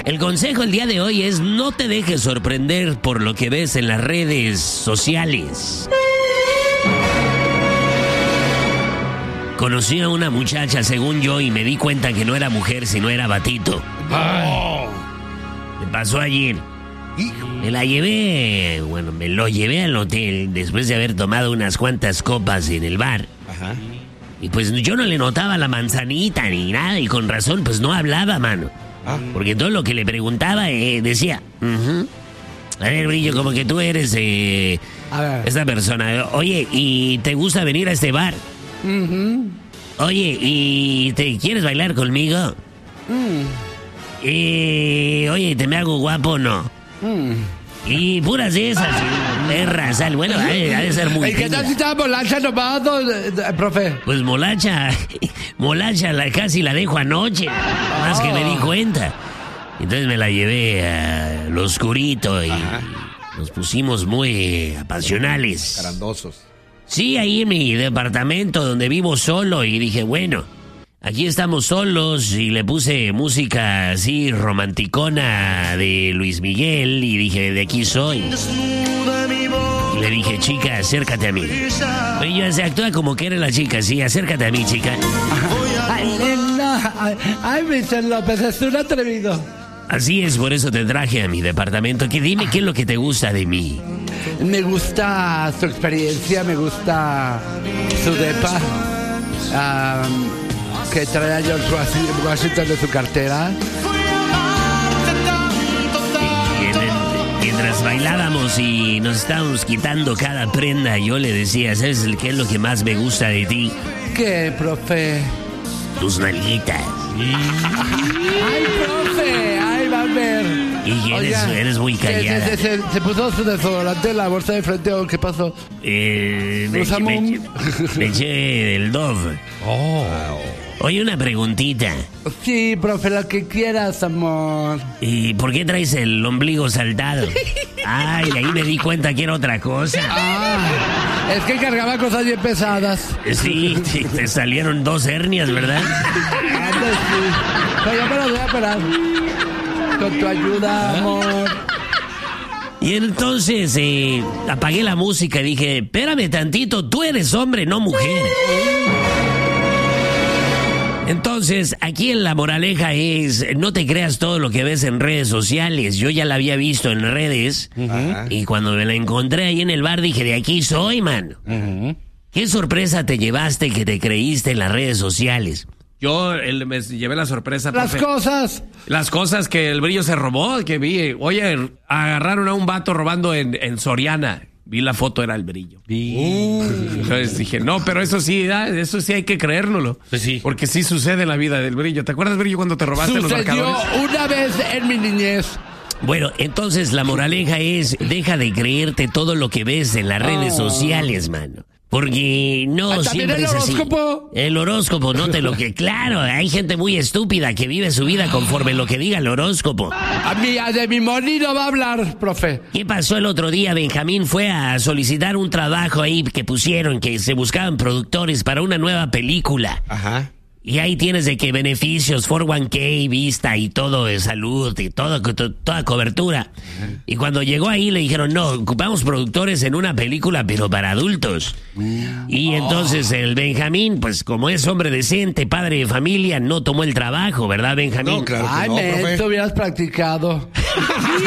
El consejo el día de hoy es no te dejes sorprender por lo que ves en las redes sociales. Conocí a una muchacha, según yo, y me di cuenta que no era mujer, sino era batito. Me pasó ayer. Me la llevé, me lo llevé al hotel después de haber tomado unas cuantas copas en el bar. Ajá. Y pues yo no le notaba la manzanita ni nada, y con razón, pues no hablaba, mano. Porque todo lo que le preguntaba decía, a ver, Brillo, como que tú eres esta persona. Oye, ¿y te gusta venir a este bar? Oye, ¿y te quieres bailar conmigo? Oye, ¿te me hago guapo o no? Y puras de esas, perras, bueno, ha de ser muy... ¿Y qué tal si estaba Molacha nomás, profe? Pues Molacha casi la dejo anoche, más que me di cuenta. Entonces me la llevé al oscurito y nos pusimos muy apasionales. Carandosos. Sí, ahí en mi departamento donde vivo solo, y dije, bueno, aquí estamos solos, y le puse música así romanticona de Luis Miguel y dije, de aquí soy. Y le dije, chica, acércate a mí. Ella se actúa como que eres la chica, sí, acércate a mí, chica. Ay, Mr. López, es un atrevido. Así es, por eso te traje a mi departamento. Que dime qué es lo que te gusta de mí. Me gusta su experiencia, me gusta su depa, que trae a George Washington de su cartera. Mientras bailábamos y nos estábamos quitando cada prenda, yo le decía, ¿sabes qué es lo que más me gusta de ti? ¿Qué, profe? Tus nalguitas. ¡Ay, profe! ¡Ay, va a ver! Y eres muy callada. ¿Se puso su desodorante en la bolsa de frente o qué pasó? Me eché el Dove. Oye, una preguntita. Sí, profe, lo que quieras, amor. ¿Y por qué traes el ombligo saltado? Ay, de ahí me di cuenta que era otra cosa. Es que cargaba cosas bien pesadas. Sí, te salieron 2 hernias, ¿verdad? Antes sí. Pero ya me las voy a operar. Con tu ayuda, amor. Y entonces apagué la música y dije, espérame tantito, tú eres hombre, no mujer. Entonces, aquí en la moraleja es, no te creas todo lo que ves en redes sociales. Yo ya la había visto en redes, y cuando me la encontré ahí en el bar dije, de aquí soy, mano. ¿Qué sorpresa te llevaste que te creíste en las redes sociales? Yo me llevé la sorpresa, profe. Las cosas que el Brillo se robó, que vi. Oye, agarraron a un vato robando en Soriana. Vi la foto, era el Brillo. Entonces dije, no, pero eso sí hay que creérnoslo. Pues sí. Porque sí sucede en la vida del Brillo. ¿Te acuerdas, Brillo, cuando te robaste los marcadores? Sucedió una vez en mi niñez. Bueno, entonces la moraleja es, deja de creerte todo lo que ves en las redes sociales, mano. Porque no siempre es así. El horóscopo, no te lo que... Claro, hay gente muy estúpida que vive su vida conforme lo que diga el horóscopo. De mi Moni no va a hablar, profe. ¿Qué pasó el otro día? Benjamín fue a solicitar un trabajo ahí que pusieron, que se buscaban productores para una nueva película. Ajá. Y ahí tienes de que beneficios, 401k, vista y todo de salud y toda cobertura. Y cuando llegó ahí le dijeron, no, ocupamos productores en una película, pero para adultos. Y entonces el Benjamín, pues como es hombre decente, padre de familia, no tomó el trabajo, ¿verdad, Benjamín? No, claro que no, Ay, profe. tú hubieras practicado.